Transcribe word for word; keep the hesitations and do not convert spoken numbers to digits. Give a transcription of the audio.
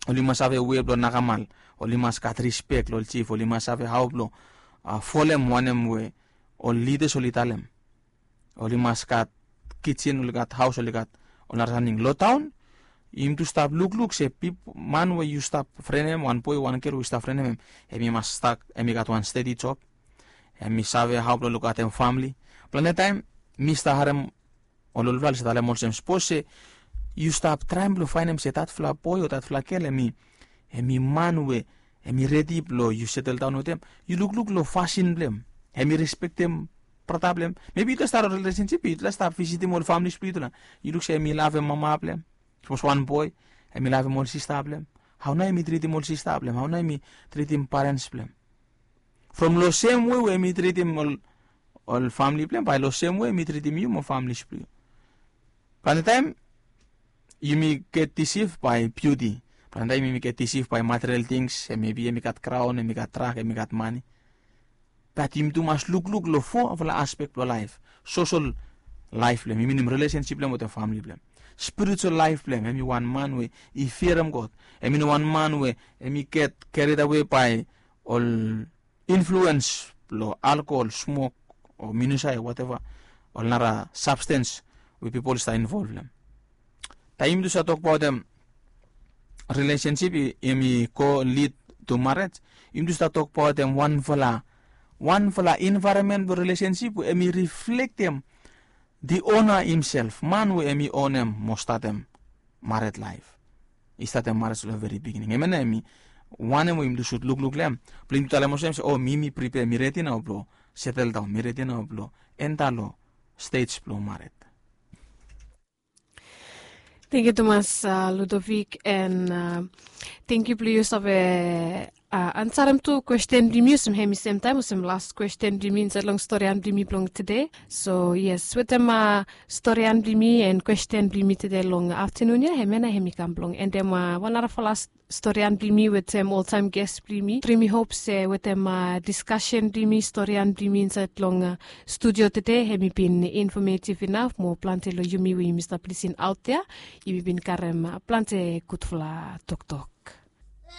oli masave weblo nakamal oli mas kat respect lo chief oli masave haublo uh, folem wanem we ol leaders olitalem oli mas kat kitchen oli kat house oli kat onarsaning lo town im to stop look look se people man where you stop frenem one boy one kero stop frenem emi mas stuck emi got one steady job emi save haublo look at em family planet time mista harem ololval se talem olsem spose you stop tremblo finem se tat fla boy o tat fla kele mi emi man we emi ready blo you settle down with them you look look lo fashion blem emi respect them problem maybe it start a relationship it start visiting all family split na you look say emi love mama blem it was one boy emi love all sister blem how na emi treat him all sister blem how na emi treat him parents blem from lo same way we emi treat him all all family blem by lo same way emi treat him you mo family split by the time you may get deceived by beauty by the time you may get deceived by material things maybe you may got crown you may got track you may got money but you must look look lo for of aspect of life social life blem minim relationship blem with the family blem spiritual life blem emi one man we I fear him God emi one man we emi get carried away by all influence lo alcohol smoke or minusai whatever or nara substance we people start involved blem time to talk about them relationship emi co lead to marriage im to start talk about them one fala one fala environment relationship emi reflect them the owner himself man we emi own them most of them married life is that the marriage from the very beginning emi emi one we im to should look look lem plim to talemos em oh mimi prepare mi ready now bro settle down mi ready now bro entalo stage bro married. Thank you, Thomas uh, Ludovic, and uh, thank you, please, of a uh, answer to question dimi some hemi same time some last question dimi in long story and dimi long today. So yes, with them uh, story and dimi and question dimi today long afternoon ya hemena hemi kam long and them uh, one other last story and dimi with them all time guest dimi. Dreamy hopes uh, with them uh, discussion dimi story and dimi inside long uh, studio today hemi been informative enough more plante lo yumi we Mister Pleasing out there. You been karem uh, plante kutfula tok tok.